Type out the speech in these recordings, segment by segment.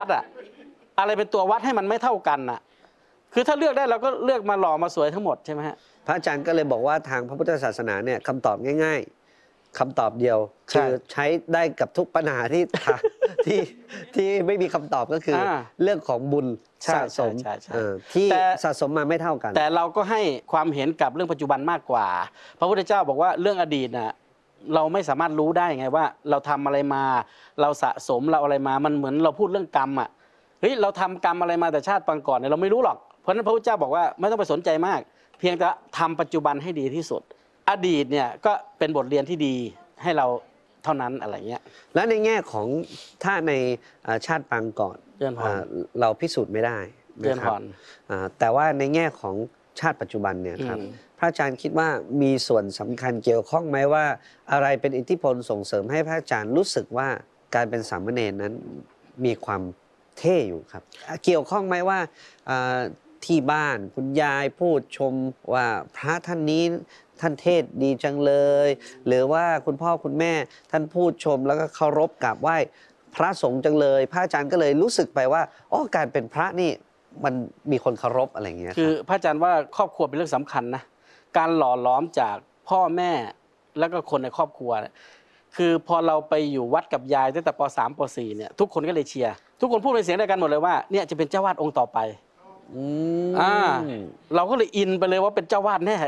อะอะไรเป็นตัววัดให้มันไม่เท่ากันอะคือถ้าเลือกได้เราก็เลือกมาหล่อมาสวยทั้งหมดใช่ไหมฮะพระอาจารย์ก็เลยบอกว่าทางพระพุทธศาสนาเนี่ยคำตอบง่ายๆคำตอบเดียวคือใช้ได้กับทุกปัญหาที่ ที่ไม่มีคำตอบก็คือเรื่องของบุญสะสมที่สะสมมาไม่เท่ากันแต่เราก็ให้ความเห็นกับเรื่องปัจจุบันมากกว่าพระพุทธเจ้าบอกว่าเรื่องอดีตน่ะเราไม่สามารถรู้ได้ไงว่าเราทำอะไรมาเราสะสมเราอะไรมามันเหมือนเราพูดเรื่องกรรมอ่ะเฮ้ยเราทำกรรมอะไรมาแต่ชาติปางก่อนเนี่ยเราไม่รู้หรอกเพราะฉะนั้นพระพุทธเจ้าบอกว่าไม่ต้องไปสนใจมากเพียงแต่ทำปัจจุบันให้ดีที่สุดอดีตเนี่ยก็เป็นบทเรียนที่ดีให้เราเท่านั้นอะไรเงี้ยและในแง่ของถ้าในชาติปางก่อนเราพิสูจน์ไม่ได้นะครับแต่ว่าในแง่ของชาติปัจจุบันเนี่ยครับพระอาจารย์คิดว่ามีส่วนสำคัญเกี่ยวข้องไหมว่าอะไรเป็นอิทธิพลส่งเสริมให้พระอาจารย์รู้สึกว่าการเป็นสามเณรนั้นมีความเท่อยู่ครับเกี่ยวข้องไหมว่าที่บ้านคุณยายพูดชมว่าพระท่านนี้ท่านเทศดีจังเลยหรือว่าคุณพ่อคุณแม่ท่านพูดชมแล้วก็เคารพกราบไหว้พระสงฆ์จังเลยพระอาจารย์ก็เลยรู้สึกไปว่าอ๋อการเป็นพระนี่มันมีคนเคารพอะไรอย่างเงี้ยคือพระอาจารย์ว่าครอบครัวเป็นเรื่องสำคัญนะการหล่อหลอมจากพ่อแม่แล้วก็คนในครอบครัวคือพอเราไปอยู่วัดกับยายตั้งแต่ป.3 ป.4 เนี่ยทุกคนก็เลยเชียร์ทุกคนพูดเป็นเสียงเดียวกันหมดเลยว่าเนี่ยจะเป็นเจ้าวาดองค์ต่อไปเราก็เลยอินไปเลยว่าเป็นเจ้าวาดแน่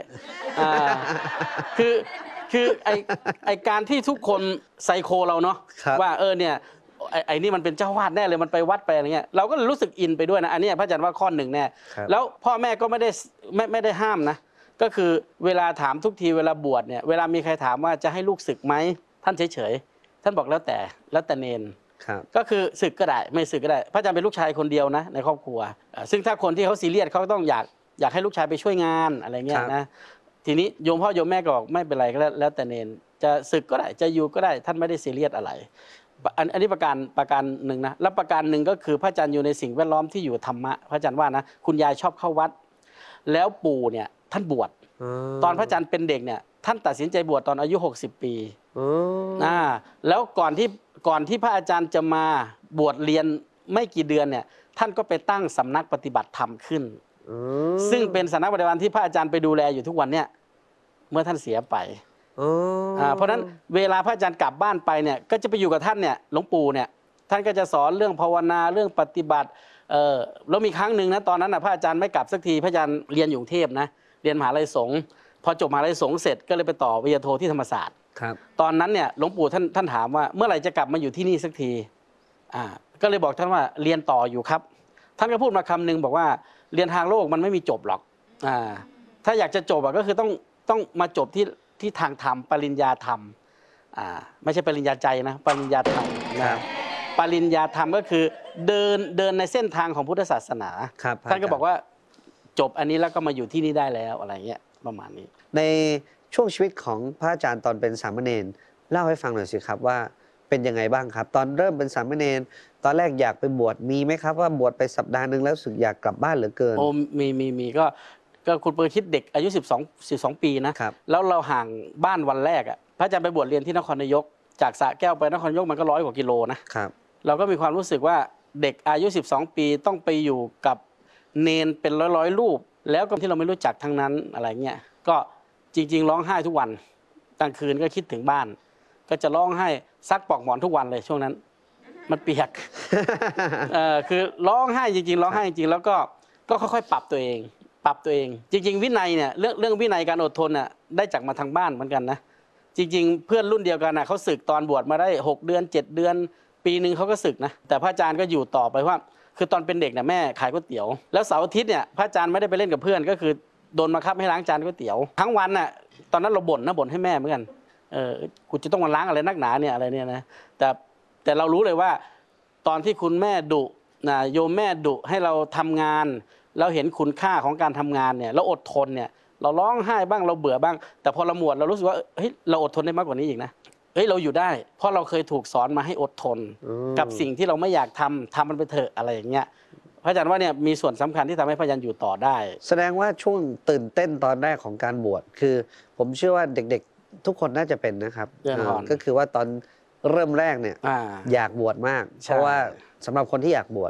คือไอการที่ทุกคนไซโคเราเนาะว่าเนี่ยไอ้นี่มันเป็นเจ้าวาดแน่เลยมันไปวัดไปอะไรเงี้ยเราก็เลยรู้สึกอินไปด้วยนะอันนี้พระอาจารย์ว่าข้อหนึ่งแน่แล้วพ่อแม่ก็ไม่ได้ห้ามนะก็คือเวลาถามทุกทีเวลาบวชเนี่ยเวลามีใครถามว่าจะให้ลูกศึกไหมท่านเฉยๆท่านบอกแล้วแต่เนรก็คือศึกก็ได้ไม่ศึกก็ได้พระอาจารย์เป็นลูกชายคนเดียวนะในครอบครัวซึ่งถ้าคนที่เขาซีเรียสเขาต้องอยากให้ลูกชายไปช่วยงานอะไรเงี้ยนะทีนี้โยมพ่อโยมแม่ก็บอกไม่เป็นไรก็แล้วแต่เนรจะศึกก็ได้จะอยู่ก็ได้ท่านไม่ได้ซีเรียสอะไรอันนี้ประการหนึ่งนะแล้วประการหนึ่งก็คือพระอาจารย์อยู่ในสิ่งแวดล้อมที่อยู่ธรรมะพระอาจารย์ว่านะคุณยายชอบเข้าวัดแล้วปู่เนี่ยท่านบวชตอนพระอาจารย์เป็นเด็กเนี่ยท่านตัดสินใจบวชตอนอายุ60 ปีแล้วก่อนที่พระอาจารย์จะมาบวชเรียนไม่กี่เดือนเนี่ยท่านก็ไปตั้งสำนักปฏิบัติธรรมขึ้นซึ่งเป็นสำนักปฏิบัติธรรมที่พระอาจารย์ไปดูแลอยู่ทุกวันเนี่ยเมื่อท่านเสียไปเพราะฉะนั้นเวลาพระอาจารย์กลับบ้านไปเนี่ยก็จะไปอยู่กับท่านเนี่ยหลวงปู่เนี่ยท่านก็จะสอนเรื่องภาวนาเรื่องปฏิบัติแล้วมีครั้งหนึ่งนะตอนนั้นพระอาจารย์ไม่กลับสักทีพระอาจารย์เรียนอยู่กรุงเทพนะเรียนมหาลัยสงฆ์พอจบมหาลัยสงฆ์เสร็จก็เลยไปต่อปริญญาโทที่ธรรมศาสตร์ตอนนั้นเนี่ยหลวงปู่ท่านถามว่าเมื่อไหร่จะกลับมาอยู่ที่นี่สักทีก็เลยบอกท่านว่าเรียนต่ออยู่ครับท่านก็พูดมาคำหนึ่งบอกว่าเรียนทางโลกมันไม่มีจบหรอกถ้าอยากจะจบก็คือต้องมาจบที่ทางธรรมปริญญาธรรมไม่ใช่ปริญญาใจนะปริญญาธรรมนะปริญญาธรรมก็คือเดินในเส้นทางของพุทธศาสนาท่านก็บอกว่าจบอันนี้แล้วก็มาอยู่ที่นี่ได้แล้วอะไรเงี้ยประมาณนี้ในช่วงชีวิตของพระอาจารย์ตอนเป็นสามเณรเล่าให้ฟังหน่อยสิครับว่าเป็นยังไงบ้างครับตอนเริ่มเป็นสามเณรตอนแรกอยากไปบวชมีไหมครับว่าบวชไปสัปดาห์นึงแล้วรู้สึกอยากกลับบ้านเหลือเกินโอ้มีก็คุณเปิดคิดเด็กอายุ12 ปีนะแล้วเราห่างบ้านวันแรกพระอาจารย์ไปบวชเรียนที่นครนายกจากสระแก้วไปนครนายกมันก็100 กว่ากิโลนะครับเราก็มีความรู้สึกว่าเด็กอายุ12 ปีต้องไปอยู่กับเนนเป็นร้อยรูปแล้วก็ที่เราไม่รู้จักทั้งนั้นอะไรเงี้ยก็จริงๆร้องไห้ทุกวันกลางคืนก็คิดถึงบ้านก็จะร้องไห้ซักปลอกหมอนทุกวันเลยช่วงนั้นมันเปียกคือร้องไห้จริงๆร้องไห้จริงๆแล้วก็ค่อยๆปรับตัวเองจริงๆวินัยเนี่ยเรื่องวินัยการอดทนน่ะได้จากมาทางบ้านเหมือนกันนะจริงๆเพื่อนรุ่นเดียวกันเขาสึกตอนบวชมาได้6 เดือน 7 เดือนปีนึงเขาก็สึกนะแต่พระอาจารย์ก็อยู่ต่อไปว่าคือตอนเป็นเด็กเนี่ยแม่ขายก๋วยเตี๋ยวแล้วเสาร์อาทิตย์เนี่ยพระอาจารย์ไม่ได้ไปเล่นกับเพื่อนก็คือโดนบังคับให้ล้างจานก๋วยเตี๋ยวทั้งวันน่ะตอนนั้นเราบ่นให้แม่เหมือนกันกูจะต้องมาล้างอะไรนักหนาเนี่ยอะไรเนี่ยนะแต่เรารู้เลยว่าตอนที่คุณแม่ดุนะโยมแม่ดุให้เราทำงานเราเห็นคุณค่าของการทำงานเนี่ยเราอดทนเนี่ยเราร้องไห้บ้างเราเบื่อบ้างแต่พอเราหมวดเรารู้สึกว่าเฮ้ยเราอดทนได้มากกว่านี้อีกนะเฮ้ยเราอยู่ได้เพราะเราเคยถูกสอนมาให้อดทนกับสิ่งที่เราไม่อยากทำมันไปเถอะอะไรอย่างเงี้ยพระอาจารย์ว่าเนี่ยมีส่วนสำคัญที่ทำให้พระอาจารย์อยู่ต่อได้แสดงว่าช่วงตื่นเต้นตอนแรกของการบวชคือผมเชื่อว่าเด็กๆทุกคนน่าจะเป็นนะครับก็คือว่าตอนเริ่มแรกเนี่ยอยากบวชมากเพราะว่าสำหรับคนที่อยากบวช